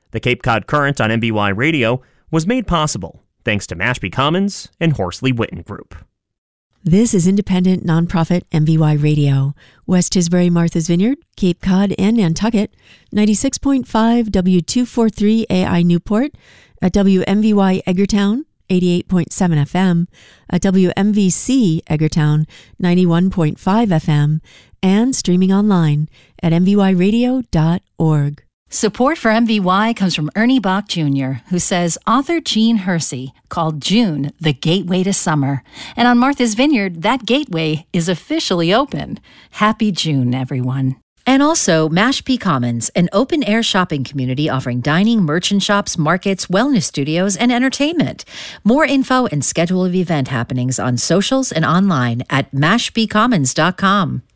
The Cape Cod Current on MBY Radio was made possible thanks to Mashpee Commons and Horsley Witten Group. This is independent nonprofit MBY Radio. West Tisbury, Martha's Vineyard, Cape Cod, and Nantucket, 96.5 W243 AI Newport, at WMVY Edgartown, 88.7 FM, at WMVC Edgartown, 91.5 FM, and streaming online at mbyradio.org. Support for MVY comes from Ernie Bach Jr., who says author Jean Hersey called June the gateway to summer. And on Martha's Vineyard, that gateway is officially open. Happy June, everyone. And also Mashpee Commons, an open-air shopping community offering dining, merchant shops, markets, wellness studios, and entertainment. More info and schedule of event happenings on socials and online at mashpeecommons.com.